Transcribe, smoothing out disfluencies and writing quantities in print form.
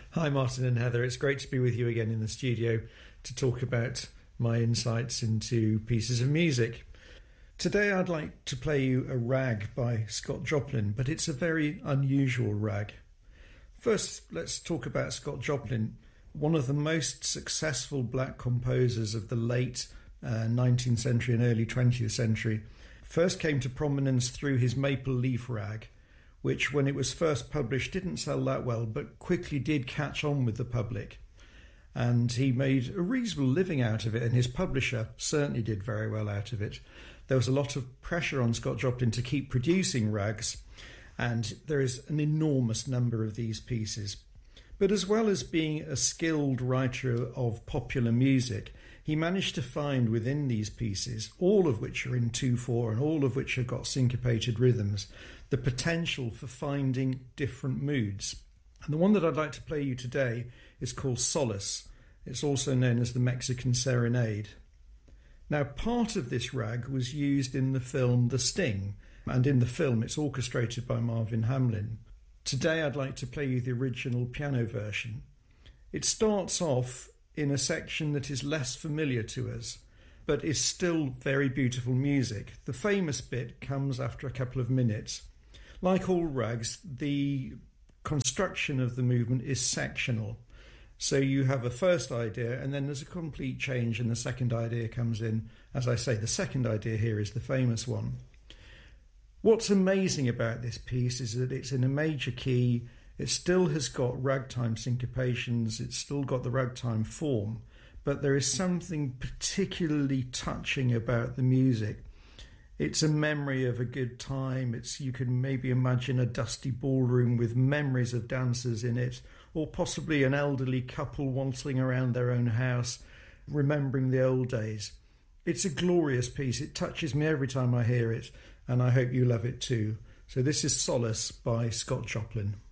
Hi, Martin and Heather. It's great to be with you again in the studio to talk about my insights into pieces of music. Today I'd like to play you a rag by Scott Joplin, but it's a very unusual rag. First, let's talk about Scott Joplin, one of the most successful black composers of the late 19th century and early 20th century. First came to prominence through his Maple Leaf rag, which when it was first published didn't sell that well, but quickly did catch on with the public. And he made a reasonable living out of it, and his publisher certainly did very well out of it. There was a lot of pressure on Scott Joplin to keep producing rags, and there is an enormous number of these pieces. But as well as being a skilled writer of popular music, he managed to find within these pieces, all of which are in 2/4 and all of which have got syncopated rhythms, the potential for finding different moods. And the one that I'd like to play you today is called Solace. It's also known as the Mexican Serenade. Now, part of this rag was used in the film The Sting, and in the film it's orchestrated by Marvin Hamlin. Today I'd like to play you the original piano version. It starts off in a section that is less familiar to us, but is still very beautiful music. The famous bit comes after a couple of minutes. Like all rags, the construction of the movement is sectional. So you have a first idea and then there's a complete change and the second idea comes in. As I say, the second idea here is the famous one. What's amazing about this piece is that it's in a major key. It still has got ragtime syncopations, it's still got the ragtime form, but there is something particularly touching about the music. It's a memory of a good time. You can maybe imagine a dusty ballroom with memories of dancers in it, or possibly an elderly couple waltzing around their own house, remembering the old days. It's a glorious piece. It touches me every time I hear it, and I hope you love it too. So this is Solace by Scott Joplin.